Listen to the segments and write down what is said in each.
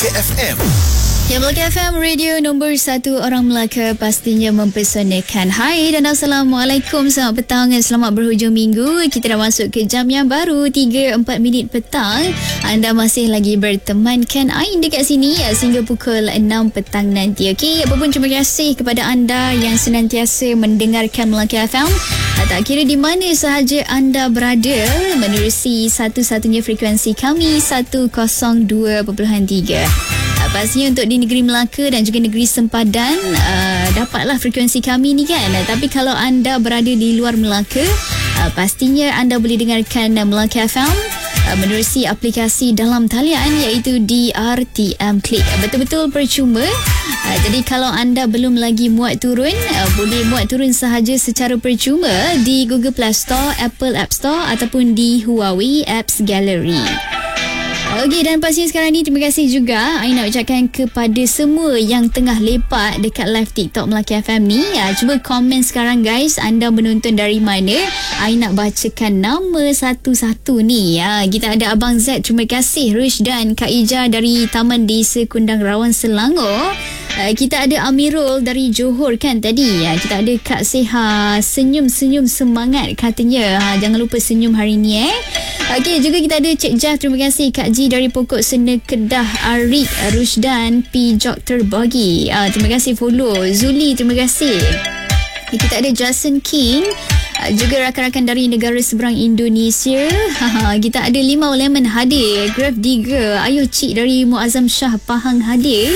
Melaka FM. Ya, Melaka FM, radio nombor 1 orang Melaka, pastinya mempesonakan. Hai dan Assalamualaikum, selamat petang dan selamat berhujung minggu. Kita dah masuk ke jam yang baru, 3-4 minit petang. Anda masih lagi bertemankan Ain dekat sini sehingga pukul 6 petang nanti. Okey, apa pun terima kasih kepada anda yang senantiasa mendengarkan Melaka FM. Tak kira di mana sahaja anda berada, menerusi satu-satunya frekuensi kami 102.3. Pastinya untuk di negeri Melaka dan juga negeri sempadan dapatlah frekuensi kami ni kan. Tapi kalau anda berada di luar Melaka, pastinya anda boleh dengarkan Melaka FM menerusi aplikasi dalam talian iaitu DRTM Click. Betul-betul percuma. Jadi kalau anda belum lagi muat turun, boleh muat turun sahaja secara percuma di Google Play Store, Apple App Store ataupun di Huawei Apps Gallery. Okey, dan pastinya sekarang ni terima kasih juga Ain nak ucapkan kepada semua yang tengah lepak dekat live TikTok Melaka FM ni. Cuba komen sekarang guys, anda menonton dari mana? Ain nak bacakan nama satu-satu ni. Kita ada Abang Z, terima kasih. Rushdan, Kak Ija dari Taman Desa Kundang Rawan Selangor. Kita ada Amirul dari Johor kan tadi. Kita ada Kak Seha, senyum-senyum semangat katanya. Jangan lupa senyum hari ni Okey, juga kita ada Cik Jah, terima kasih. Kak Ji dari Pokok Sena Kedah, Arik, Rushdan, P. Jok Terbagi. Terima kasih follow. Zuli, terima kasih. Kita ada Jason King, juga rakan-rakan dari negara seberang Indonesia. Kita ada Limau Lemon hadir. Graf Digger, Ayo Cik dari Muazzam Shah Pahang hadir.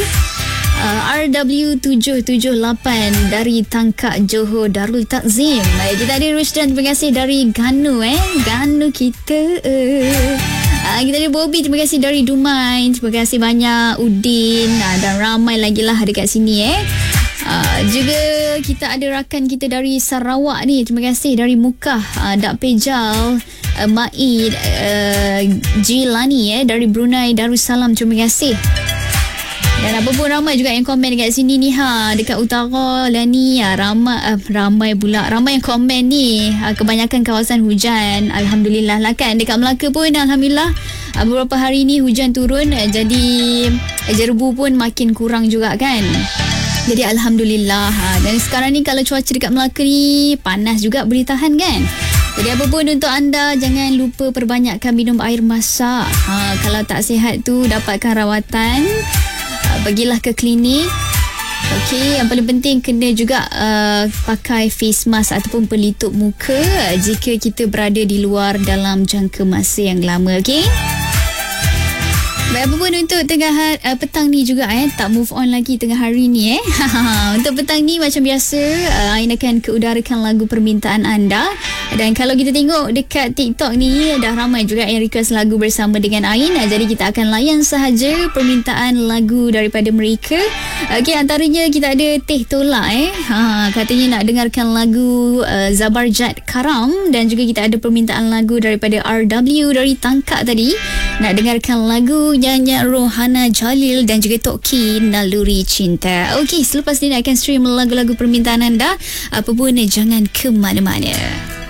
RW778 dari Tangkak Johor Darul Takzim. Kita ada Rushdan, terima kasih dari Ganu Ganu kita. Kita ada Bobby, terima kasih dari Dumai. Terima kasih banyak Udin dan ramai lagi lah dekat sini juga kita ada rakan kita dari Sarawak ni, terima kasih dari Mukah, Dak Pejal, Maid, Jilani dari Brunei Darussalam, terima kasih. Dan apa pun ramai juga yang komen dekat sini ni dekat utara lah ni ramai yang komen ni. Kebanyakan kawasan hujan, alhamdulillah lah kan. Dekat Melaka pun alhamdulillah beberapa hari ni hujan turun, jadi jerbu pun makin kurang juga kan. Jadi alhamdulillah. Dan sekarang ni kalau cuaca dekat Melaka ni panas juga, boleh tahan kan. Jadi apa pun untuk anda, jangan lupa perbanyakkan minum air masak. Kalau tak sihat tu dapatkan rawatan, pergilah ke klinik. Okey, yang paling penting kena juga pakai face mask ataupun pelitup muka jika kita berada di luar dalam jangka masa yang lama. Okey. Baik, apa pun untuk tengah petang ni juga tak move on lagi tengah hari ni Untuk petang ni macam biasa Ain akan keudarakan lagu permintaan anda. Dan kalau kita tengok dekat TikTok ni, dah ramai juga yang request lagu bersama dengan Ain. Jadi kita akan layan sahaja permintaan lagu daripada mereka. Okey, antaranya kita ada Teh Tolak katanya nak dengarkan lagu Zabarjat Karam. Dan juga kita ada permintaan lagu daripada RW dari Tangkak tadi, nak dengarkan lagu nyanyian Rohana Jalil dan juga Toki Naluri Cinta. Okey, selepas ni nak akan stream lagu-lagu permintaan anda. Apa pun jangan ke mana-mana.